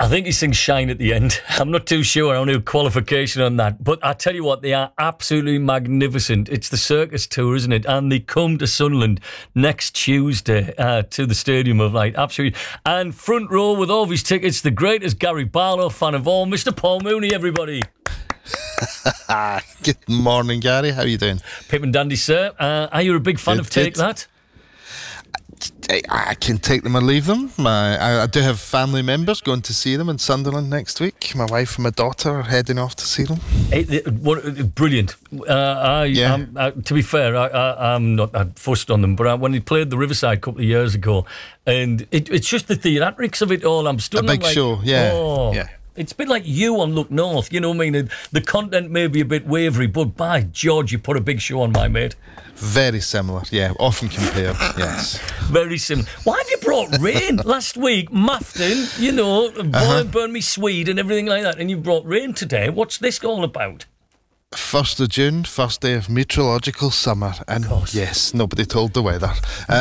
I think he sings Shine at the end. I'm not too sure on a qualification on that. But I tell you what, they are absolutely magnificent. It's the circus tour, isn't it? And they come to Sunderland next Tuesday to the Stadium of Light. Absolutely. And front row with all of his tickets, the greatest Gary Barlow fan of all, Mr. Paul Mooney, everybody. Good morning, Gary. How are you doing? Pip and dandy, sir. Are you a big fan of Take That? I can take them or leave them. I do have family members going to see them in Sunderland next week. My wife and my daughter are heading off to see them. Brilliant. To be fair, I'm not fussed on them, but when he played the Riverside a couple of years ago, and it's just the theatrics of it all. I'm stunned. A big show, yeah. Oh. Yeah. It's a bit like you on Look North, you know what I mean? The content may be a bit wavery, but by George, you put a big show on, my mate. Very similar, yeah. Often compared, yes. Very similar. Why have you brought rain? Last week, Mafton, burn me Swede and everything like that, and you brought rain today. What's this all about? 1st of June, first day of meteorological summer, and yes, nobody told the weather.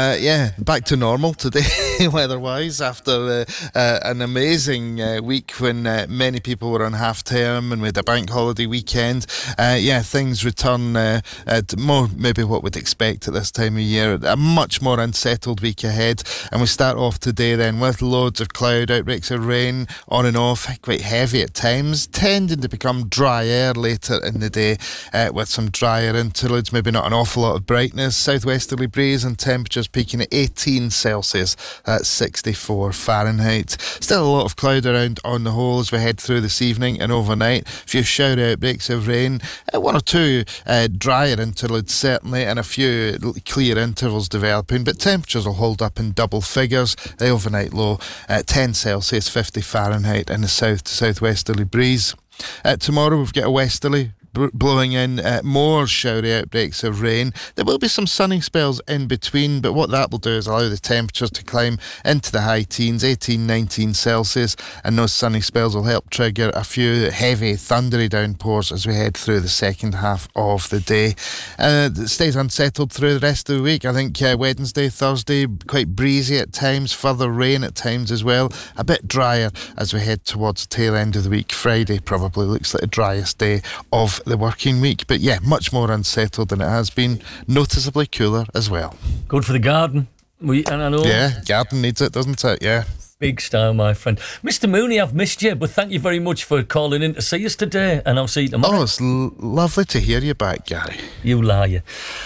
Back to normal today, weather-wise, after an amazing week when many people were on half-term and we had a bank holiday weekend. Things return to more maybe what we'd expect at this time of year. A much more unsettled week ahead, and we start off today then with loads of cloud, outbreaks of rain, on and off, quite heavy at times, tending to become drier later in the day. With some drier interludes, maybe not an awful lot of brightness, southwesterly breeze and temperatures peaking at 18 Celsius at 64 Fahrenheit. Still a lot of cloud around on the whole as we head through this evening and overnight. A few shower outbreaks of rain, one or two drier interludes certainly, and a few clear intervals developing, but temperatures will hold up in double figures. The overnight low at 10 Celsius, 50 Fahrenheit, and a south to southwesterly breeze. Tomorrow we've got a westerly blowing in more showery outbreaks of rain. There will be some sunny spells in between, but what that will do is allow the temperatures to climb into the high teens, 18, 19 Celsius, and those sunny spells will help trigger a few heavy, thundery downpours as we head through the second half of the day. It stays unsettled through the rest of the week. I think Wednesday, Thursday, quite breezy at times, further rain at times as well, a bit drier as we head towards the tail end of the week. Friday probably looks like the driest day of the working week, but much more unsettled than it has been, noticeably cooler as well. Good for the garden. And I know. Yeah, garden needs it, doesn't it? Yeah. Big style, my friend. Mr. Mooney, I've missed you, but thank you very much for calling in to see us today, and I'll see you tomorrow. Oh, it's lovely to hear you back, Gary. You liar.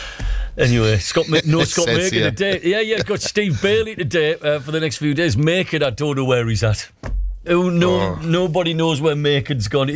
Anyway, Scott Maker today. Yeah, got Steve Bailey today for the next few days. Maker, I don't know where he's at. Nobody knows where Maker's gone.